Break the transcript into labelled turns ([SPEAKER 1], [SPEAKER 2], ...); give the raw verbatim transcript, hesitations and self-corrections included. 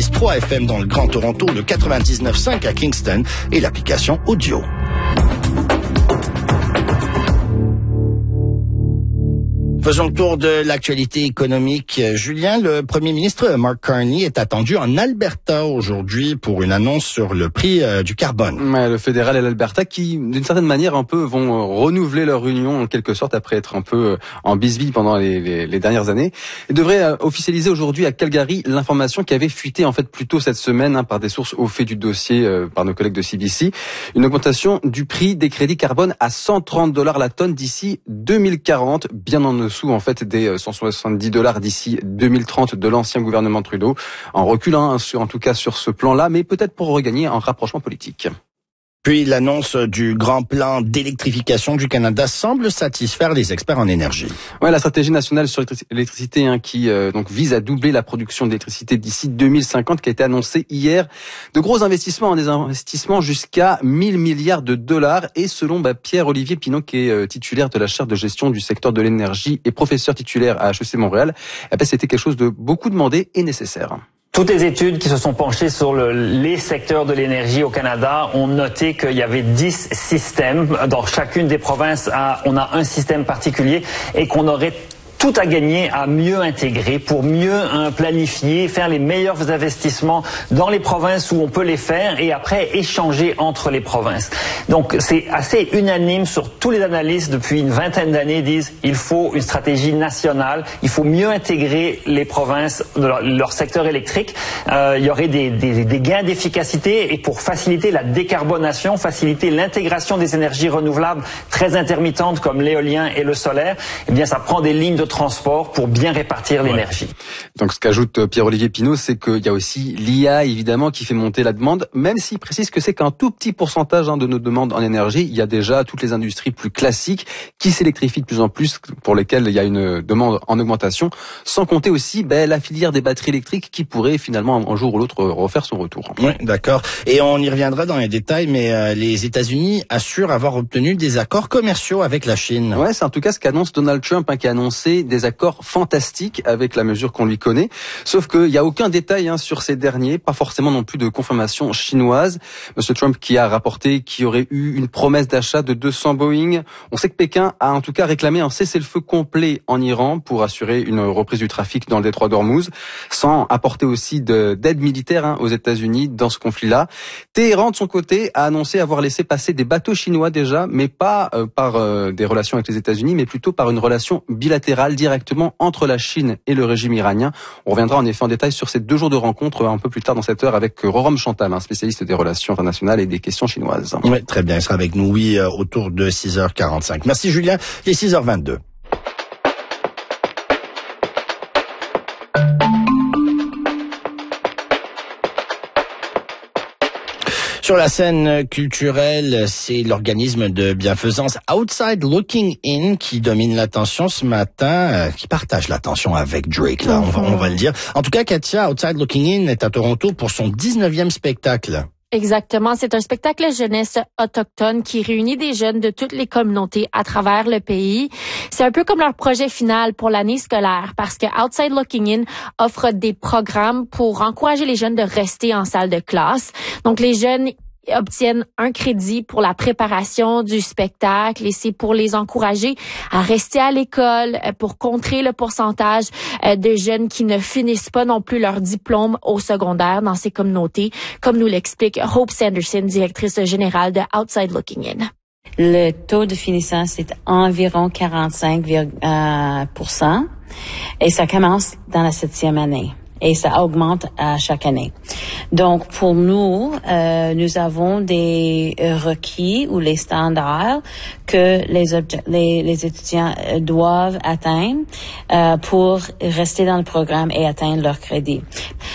[SPEAKER 1] quatre-vingt-six trois F M dans le Grand Toronto, le quatre-vingt-dix-neuf cinq à Kingston et l'application Audio. Faisons le tour de l'actualité économique. Julien, le premier ministre Mark Carney est attendu en Alberta aujourd'hui pour une annonce sur le prix euh, du carbone.
[SPEAKER 2] Ouais, le fédéral et l'Alberta qui, d'une certaine manière, un peu vont renouveler leur union en quelque sorte après être un peu en bisbille pendant les, les, les dernières années. Ils devraient officialiser aujourd'hui à Calgary l'information qui avait fuité en fait plus tôt cette semaine hein, par des sources au fait du dossier euh, par nos collègues de C B C. Une augmentation du prix des crédits carbone à cent trente dollars la tonne d'ici deux mille quarante, bien en dessous en fait des cent soixante-dix dollars d'ici deux mille trente de l'ancien gouvernement Trudeau, en reculant sur, en tout cas sur ce plan-là, mais peut-être pour regagner un rapprochement politique.
[SPEAKER 1] Puis l'annonce du grand plan d'électrification du Canada semble satisfaire les experts en énergie.
[SPEAKER 2] Ouais, la stratégie nationale sur l'électricité hein, qui euh, donc vise à doubler la production d'électricité d'ici deux mille cinquante, qui a été annoncée hier. De gros investissements, des investissements jusqu'à mille milliards de dollars. Et selon bah, Pierre-Olivier Pinault, qui est euh, titulaire de la chaire de gestion du secteur de l'énergie et professeur titulaire à H E C Montréal, eh ben, c'était quelque chose de beaucoup demandé et nécessaire.
[SPEAKER 3] Toutes les études qui se sont penchées sur le, les secteurs de l'énergie au Canada ont noté qu'il y avait dix systèmes. Dans chacune des provinces, on a un système particulier et qu'on aurait tout à gagner à mieux intégrer, pour mieux hein, planifier, faire les meilleurs investissements dans les provinces où on peut les faire et après échanger entre les provinces. Donc c'est assez unanime sur tous les analystes depuis une vingtaine d'années disent il faut une stratégie nationale, il faut mieux intégrer les provinces de leur, leur secteur électrique. Euh, il y aurait des, des, des gains d'efficacité et pour faciliter la décarbonation, faciliter l'intégration des énergies renouvelables très intermittentes comme l'éolien et le solaire, eh bien ça prend des lignes de transport pour bien répartir ouais. l'énergie.
[SPEAKER 2] Donc ce qu'ajoute Pierre-Olivier Pinault, c'est qu'il y a aussi l'I A évidemment qui fait monter la demande, même s'il précise que c'est qu'un tout petit pourcentage hein, de nos demandes en énergie. Il y a déjà toutes les industries plus classiques qui s'électrifient de plus en plus, pour lesquelles il y a une demande en augmentation, sans compter aussi ben, la filière des batteries électriques qui pourrait finalement un jour ou l'autre refaire son retour.
[SPEAKER 1] Oui, d'accord. Et on y reviendra dans les détails, mais euh, les États-Unis assurent avoir obtenu des accords commerciaux avec la Chine.
[SPEAKER 2] Ouais, c'est en tout cas ce qu'annonce Donald Trump, hein, qui a annoncé des accords fantastiques avec la mesure qu'on lui connaît. Sauf qu'il n'y a aucun détail hein, sur ces derniers, pas forcément non plus de confirmation chinoise. Monsieur Trump qui a rapporté qu'il y aurait eu une promesse d'achat de deux cents Boeing. On sait que Pékin a en tout cas réclamé un cessez-le-feu complet en Iran pour assurer une reprise du trafic dans le détroit d'Ormuz, sans apporter aussi de, d'aide militaire hein, aux États-Unis dans ce conflit-là. Téhéran, de son côté, a annoncé avoir laissé passer des bateaux chinois déjà, mais pas euh, par euh, des relations avec les États-Unis, mais plutôt par une relation bilatérale directement entre la Chine et le régime iranien. On reviendra en effet en détail sur ces deux jours de rencontre un peu plus tard dans cette heure avec Rorom Chantal, un spécialiste des relations internationales et des questions chinoises.
[SPEAKER 1] Oui, très bien. Il sera avec nous, oui, autour de six heures quarante-cinq. Merci Julien. Il est six heures vingt-deux. Sur la scène culturelle, c'est l'organisme de bienfaisance Outside Looking In qui domine l'attention ce matin, euh, qui partage l'attention avec Drake, là, on va, on va le dire. En tout cas, Katia, Outside Looking In est à Toronto pour son dix-neuvième spectacle.
[SPEAKER 4] Exactement, c'est un spectacle jeunesse autochtone qui réunit des jeunes de toutes les communautés à travers le pays. C'est un peu comme leur projet final pour l'année scolaire parce que Outside Looking In offre des programmes pour encourager les jeunes de rester en salle de classe. Donc les jeunes obtiennent un crédit pour la préparation du spectacle et c'est pour les encourager à rester à l'école, pour contrer le pourcentage de jeunes qui ne finissent pas non plus leur diplôme au secondaire dans ces communautés, comme nous l'explique Hope Sanderson, directrice générale de Outside Looking In.
[SPEAKER 5] Le taux de finissance c'est environ quarante-cinq pour cent et ça commence dans la septième année. Et ça augmente à chaque année. Donc, pour nous, euh, nous avons des requis ou les standards que les, obje- les, les étudiants doivent atteindre euh, pour rester dans le programme et atteindre leur crédit.